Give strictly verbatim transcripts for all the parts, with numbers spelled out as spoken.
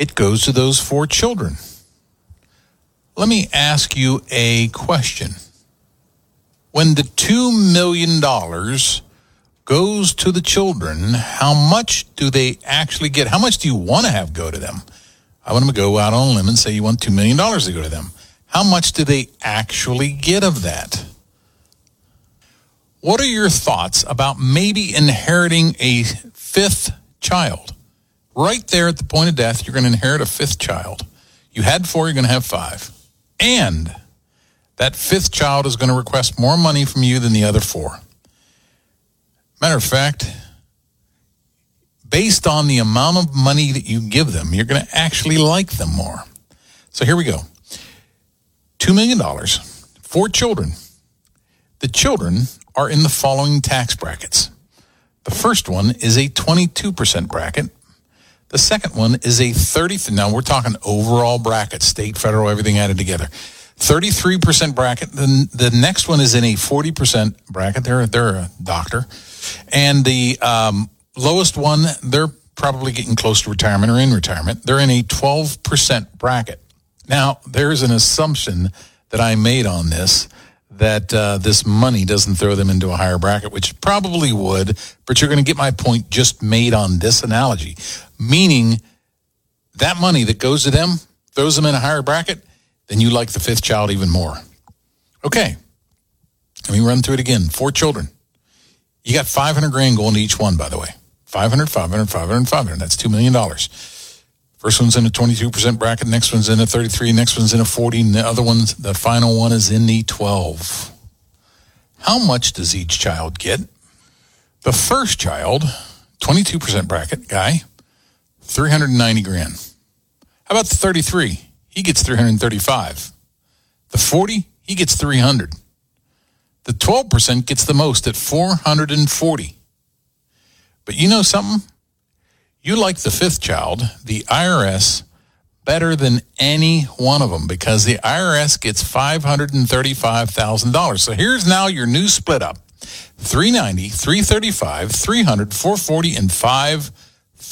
It goes to those four children. Let me ask you a question. When the two million dollars goes to the children, how much do they actually get? How much do you want to have go to them? I want to go out on a limb and say you want two million dollars to go to them. How much do they actually get of that? What are your thoughts about maybe inheriting a fifth child? Right there at the point of death, you're going to inherit a fifth child. You had four, you're going to have five. And that fifth child is going to request more money from you than the other four. Matter of fact, based on the amount of money that you give them, you're going to actually like them more. So here we go. two million dollars, four children. The children are in the following tax brackets. The first one is a twenty-two percent bracket. The second one is a thirty. Now we're talking overall bracket, state, federal, everything added together. thirty-three percent bracket. The, the next one is in a forty percent bracket. They're, they're a doctor. And the um, lowest one, they're probably getting close to retirement or in retirement. They're in a twelve percent bracket. Now, there's an assumption that I made on this, that uh, this money doesn't throw them into a higher bracket, which probably would, but you're going to get my point just made on this analogy. Meaning that money that goes to them throws them in a higher bracket, then you like the fifth child even more. Okay, let me run through it again. Four children. You got five hundred grand going to each one, by the way. five hundred, five hundred, five hundred, five hundred. That's two million dollars. First one's in a twenty-two percent bracket. Next one's in a thirty-three. Next one's in a forty. And the other one's, the final one is in the twelve. How much does each child get? The first child, twenty-two percent bracket guy, three hundred ninety grand. How about the thirty-three? He gets three hundred thirty-five. The forty, he gets three hundred. The twelve percent gets the most at four hundred forty. But you know something? You like the fifth child, the I R S, better than any one of them because the I R S gets five hundred thirty-five thousand dollars. So here's now your new split up. three hundred ninety, three hundred thirty-five, three hundred, four hundred forty, and five hundred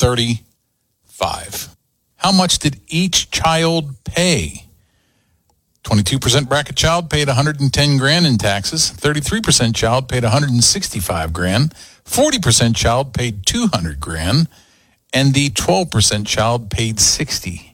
thirty-five. How much did each child pay? twenty-two percent bracket child paid one hundred ten grand in taxes. thirty-three percent child paid one hundred sixty-five grand. forty percent child paid two hundred grand. And the twelve percent child paid sixty.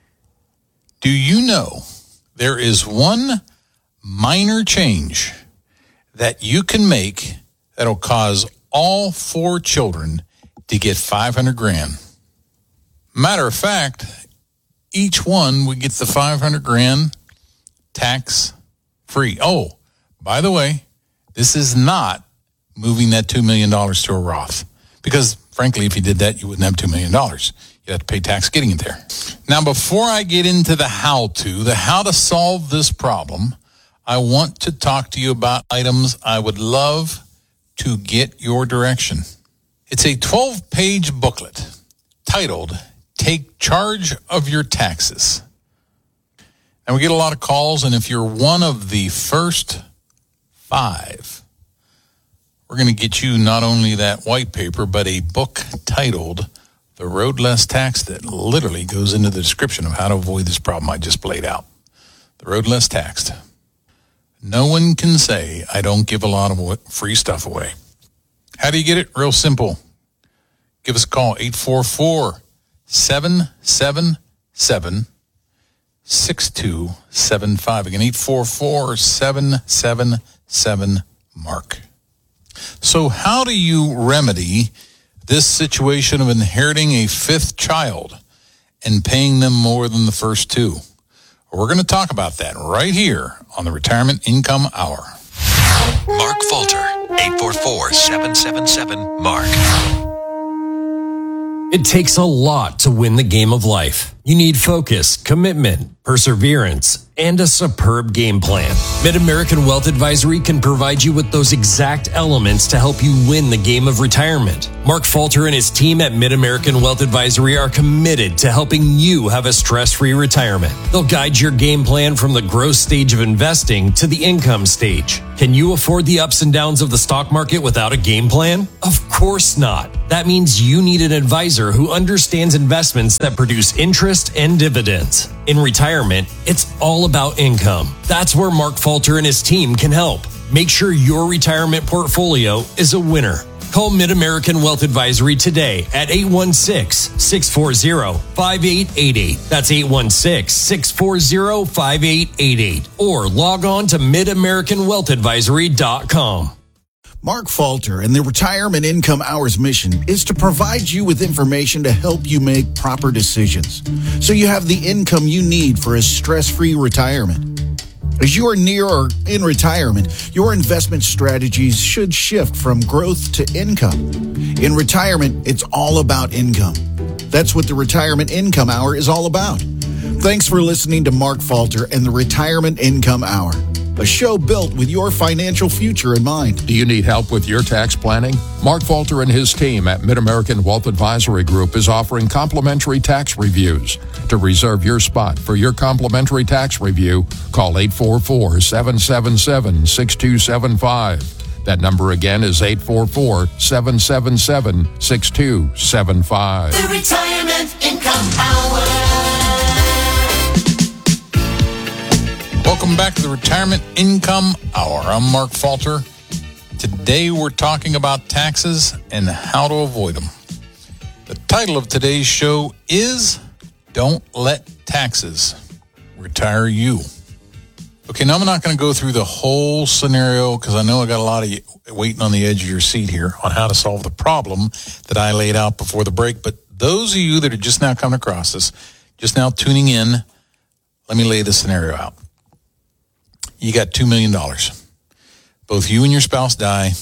Do you know there is one minor change that you can make that'll cause all four children to get five hundred grand? Matter of fact, each one would get the five hundred grand tax free. Oh, by the way, this is not moving that two million dollars to a Roth because frankly, if you did that, you wouldn't have two million dollars. You'd have to pay tax getting it there. Now, before I get into the how-to, the how to solve this problem, I want to talk to you about items I would love to get your direction. It's a twelve-page booklet titled, Take Charge of Your Taxes. And we get a lot of calls, and if you're one of the first five, we're going to get you not only that white paper, but a book titled The Road Less Taxed that literally goes into the description of how to avoid this problem I just played out. The Road Less Taxed. No one can say I don't give a lot of free stuff away. How do you get it? Real simple. Give us a call, eight four four, seven seven seven, six two seven five. Again, eight four four, seven seven seven, MARK. So how do you remedy this situation of inheriting a fifth child and paying them more than the first two? We're going to talk about that right here on the Retirement Income Hour. Mark Falter, eight four four, seven seven seven, MARK. It takes a lot to win the game of life. You need focus, commitment, perseverance, and a superb game plan. Mid-American Wealth Advisory can provide you with those exact elements to help you win the game of retirement. Mark Falter and his team at Mid-American Wealth Advisory are committed to helping you have a stress-free retirement. They'll guide your game plan from the growth stage of investing to the income stage. Can you afford the ups and downs of the stock market without a game plan? Of course not. That means you need an advisor who understands investments that produce interest interest and dividends. In retirement, it's all about income. That's where Mark Falter and his team can help. Make sure your retirement portfolio is a winner. Call Mid-American Wealth Advisory today at eight one six, six four zero, five eight eight eight. That's eight one six, six four zero, five eight eight eight. Or log on to mid american wealth advisory dot com. Mark Falter and the Retirement Income Hour's mission is to provide you with information to help you make proper decisions so you have the income you need for a stress-free retirement. As you are near or in retirement, your investment strategies should shift from growth to income. In retirement, it's all about income. That's what the Retirement Income Hour is all about. Thanks for listening to Mark Falter and the Retirement Income Hour, a show built with your financial future in mind. Do you need help with your tax planning? Mark Falter and his team at Mid-American Wealth Advisory Group is offering complimentary tax reviews. To reserve your spot for your complimentary tax review, call eight four four, seven seven seven, six two seven five. That number again is eight four four, seven seven seven, six two seven five. The Retirement Income Hour. Welcome back to the Retirement Income Hour. I'm Mark Falter. Today we're talking about taxes and how to avoid them. The title of today's show is Don't Let Taxes Retire You. Okay, now I'm not going to go through the whole scenario because I know I got a lot of you waiting on the edge of your seat here on how to solve the problem that I laid out before the break. But those of you that are just now coming across this, just now tuning in, let me lay the scenario out. You got two million dollars. Both you and your spouse die.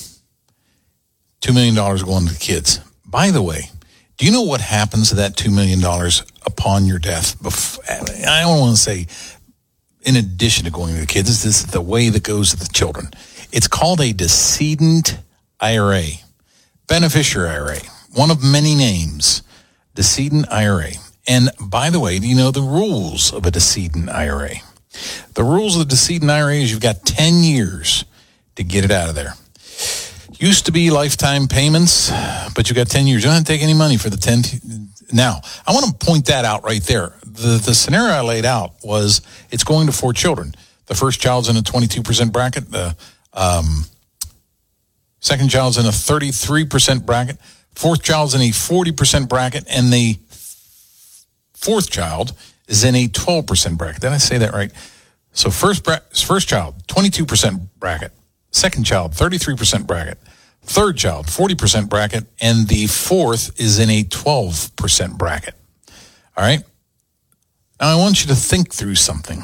two million dollars going to the kids. By the way, do you know what happens to that two million dollars upon your death? I don't want to say in addition to going to the kids. This is the way that goes to the children. It's called a decedent I R A. Beneficiary I R A. One of many names. Decedent I R A. And by the way, do you know the rules of a decedent I R A? The rules of the decedent I R A is you've got ten years to get it out of there. Used to be lifetime payments, but you got ten years. You don't have to take any money for the ten. T- now, I want to point that out right there. The the scenario I laid out was it's going to four children. The first child's in a twenty-two percent bracket. The um, second child's in a thirty-three percent bracket. Fourth child's in a forty percent bracket. And the fourth child is in a twelve percent bracket. Did I say that right? So first bra- first child, twenty-two percent bracket. Second child, thirty-three percent bracket. Third child, forty percent bracket. And the fourth is in a twelve percent bracket. All right? Now, I want you to think through something.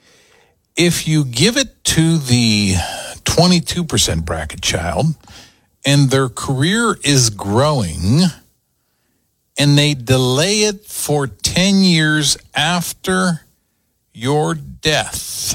If you give it to the twenty-two percent bracket child and their career is growing and they delay it for ten years after your death,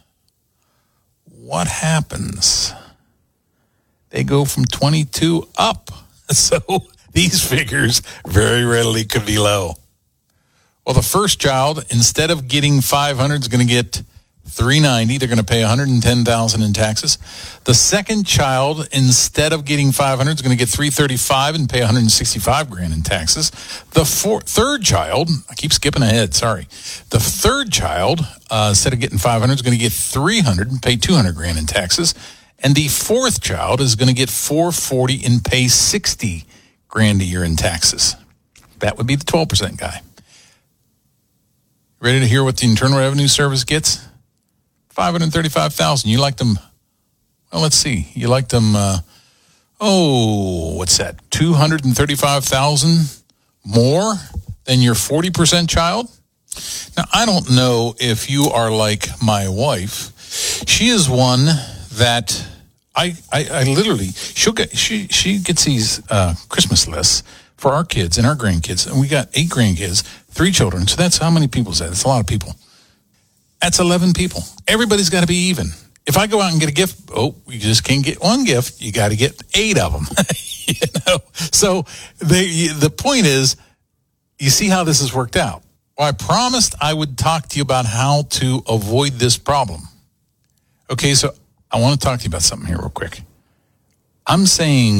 what happens? They go from twenty-two up. So these figures very readily could be low. Well, the first child, instead of getting five hundred, is going to get three ninety. They're going to pay one hundred ten thousand in taxes. The second child, instead of getting five hundred, is going to get three thirty-five and pay one hundred sixty-five grand in taxes. The four, third child, I keep skipping ahead, sorry. The third child, uh, instead of getting five hundred, is going to get three hundred and pay two hundred grand in taxes. And the fourth child is going to get four forty and pay sixty grand a year in taxes. That would be the twelve percent guy. Ready to hear what the Internal Revenue Service gets? five hundred thirty-five thousand. You like them, well, let's see. You like them, uh, oh, what's that? two hundred thirty-five thousand more than your forty percent child? Now, I don't know if you are like my wife. She is one that I, I, I literally, she'll get, she, she gets these uh, Christmas lists for our kids and our grandkids. And we got eight grandkids, three children. So that's how many people is that? That's a lot of people. That's eleven people. Everybody's got to be even. If I go out and get a gift, oh, you just can't get one gift. You got to get eight of them. you know. So they, the point is, you see how this has worked out. Well, I promised I would talk to you about how to avoid this problem. Okay, so I want to talk to you about something here real quick. I'm saying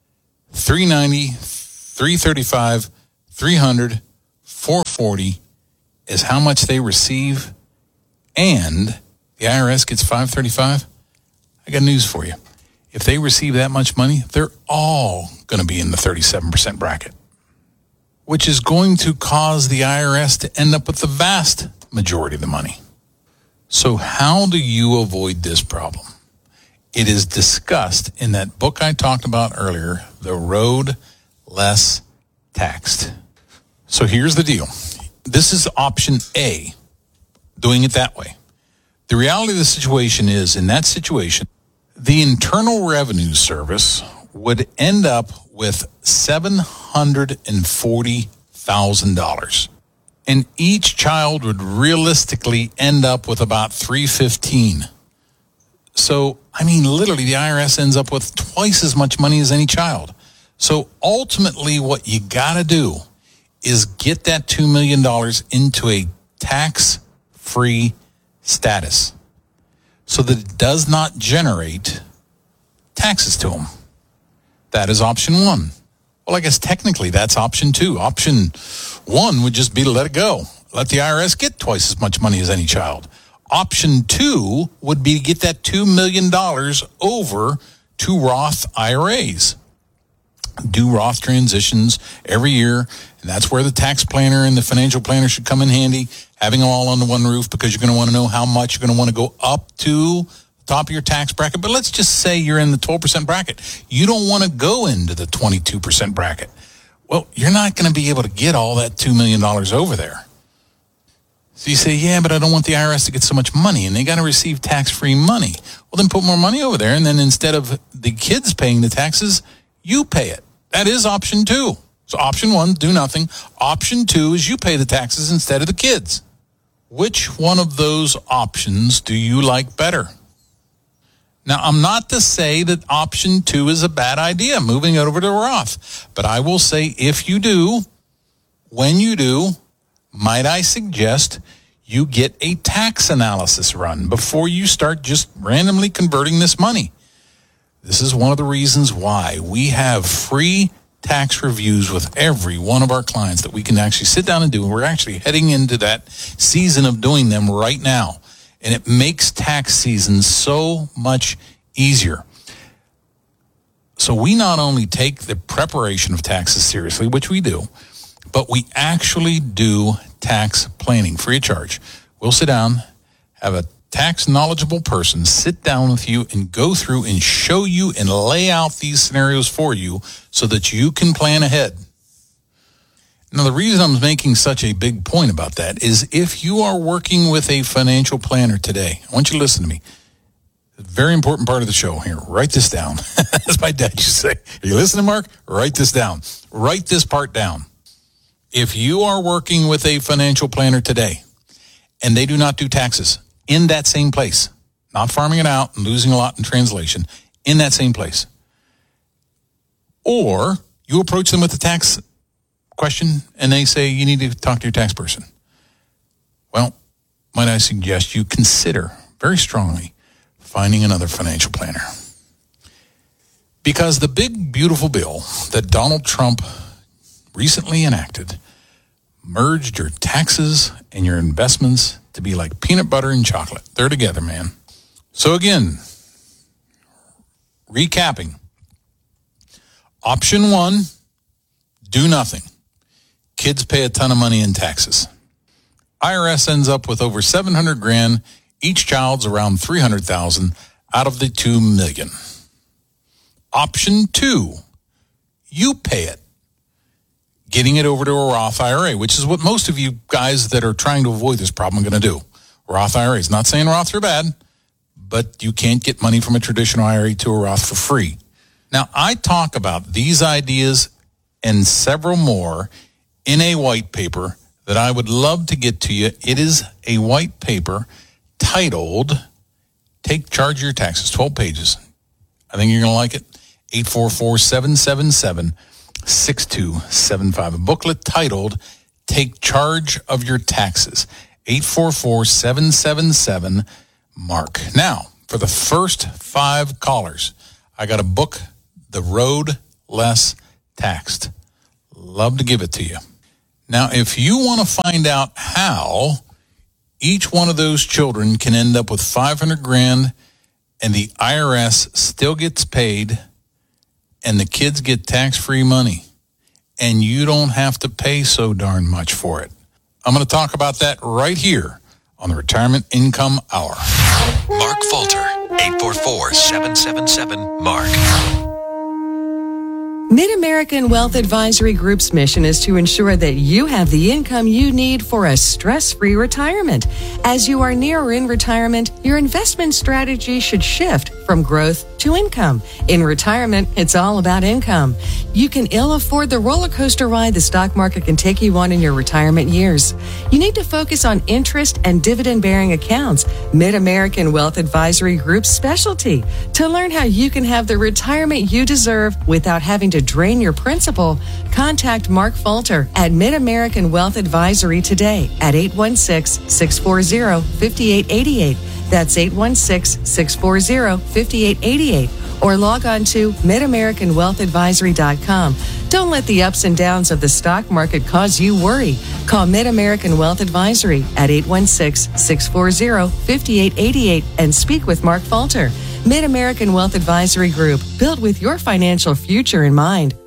three ninety, three thirty-five, three hundred, four forty, is how much they receive and the I R S gets five thirty-five, I got news for you. If they receive that much money, they're all going to be in the thirty-seven percent bracket, which is going to cause the I R S to end up with the vast majority of the money. So how do you avoid this problem? It is discussed in that book I talked about earlier, The Road Less Taxed. So here's the deal. This is option A, doing it that way. The reality of the situation is, in that situation, the Internal Revenue Service would end up with seven hundred forty thousand dollars. And each child would realistically end up with about three hundred fifteen dollars. So, I mean, literally, the I R S ends up with twice as much money as any child. So ultimately, what you got to do is get that two million dollars into a tax-free status so that it does not generate taxes to them. That is option one. Well, I guess technically that's option two. Option one would just be to let it go. Let the I R S get twice as much money as any child. Option two would be to get that two million dollars over to Roth I R As. Do Roth transitions every year, and that's where the tax planner and the financial planner should come in handy, having them all under one roof, because you're going to want to know how much you're going to want to go up to the top of your tax bracket. But let's just say you're in the twelve percent bracket. You don't want to go into the twenty-two percent bracket. Well, you're not going to be able to get all that two million dollars over there. So you say, yeah, but I don't want the I R S to get so much money, and they got to receive tax-free money. Well, then put more money over there, and then instead of the kids paying the taxes, you pay it. That is option two. So option one, do nothing. Option two is you pay the taxes instead of the kids. Which one of those options do you like better? Now, I'm not to say that option two is a bad idea, moving it over to Roth. But I will say, if you do, when you do, might I suggest you get a tax analysis run before you start just randomly converting this money. This is one of the reasons why we have free tax reviews with every one of our clients that we can actually sit down and do. And we're actually heading into that season of doing them right now. And it makes tax season so much easier. So we not only take the preparation of taxes seriously, which we do, but we actually do tax planning free of charge. We'll sit down, have a tax knowledgeable person sit down with you and go through and show you and lay out these scenarios for you so that you can plan ahead. Now, the reason I'm making such a big point about that is if you are working with a financial planner today, I want you to listen to me. A very important part of the show here. Write this down. As my dad used to say. Are you listening, Mark? Write this down. Write this part down. If you are working with a financial planner today and they do not do taxes in that same place, not farming it out and losing a lot in translation, in that same place, or you approach them with a tax question and they say you need to talk to your tax person, well, might I suggest you consider very strongly finding another financial planner. Because the big, beautiful bill that Donald Trump recently enacted merged your taxes and your investments to be like peanut butter and chocolate. They're together, man. So again, recapping. Option one, do nothing. Kids pay a ton of money in taxes. I R S ends up with over seven hundred grand. Each child's around three hundred thousand out of the two million. Option two, you pay it. Getting it over to a Roth I R A, which is what most of you guys that are trying to avoid this problem are going to do. Roth I R As. Not saying Roths are bad, but you can't get money from a traditional I R A to a Roth for free. Now, I talk about these ideas and several more in a white paper that I would love to get to you. It is a white paper titled Take Charge of Your Taxes, twelve pages. I think you're going to like it. eight four four, seven seven seven, six two seven five. A booklet titled Take Charge of Your Taxes. eight four four, seven seven seven, Mark. Now, for the first five callers, I got a book, The Road Less Taxed. Love to give it to you. Now, if you want to find out how each one of those children can end up with five hundred grand and the I R S still gets paid and the kids get tax-free money and you don't have to pay so darn much for it, I'm going to talk about that right here on the Retirement Income Hour. Mark Falter, eight four four, seven seven seven, MARK. Mid-American Wealth Advisory Group's mission is to ensure that you have the income you need for a stress-free retirement. As you are near or in retirement, your investment strategy should shift from growth to income. In retirement, it's all about income. You can ill afford the roller coaster ride the stock market can take you on in your retirement years. You need to focus on interest and dividend-bearing accounts. Mid-American Wealth Advisory Group's specialty. To learn how you can have the retirement you deserve without having to drain your principal, contact Mark Falter at Mid-American Wealth Advisory today at eight one six, six four zero, five eight eight eight. That's eight one six, six four zero, five eight eight eight. Or log on to mid american wealth advisory dot com. Don't let the ups and downs of the stock market cause you worry. Call Mid-American Wealth Advisory at eight one six, six four zero, five eight eight eight and speak with Mark Falter. Mid-American Wealth Advisory Group, built with your financial future in mind.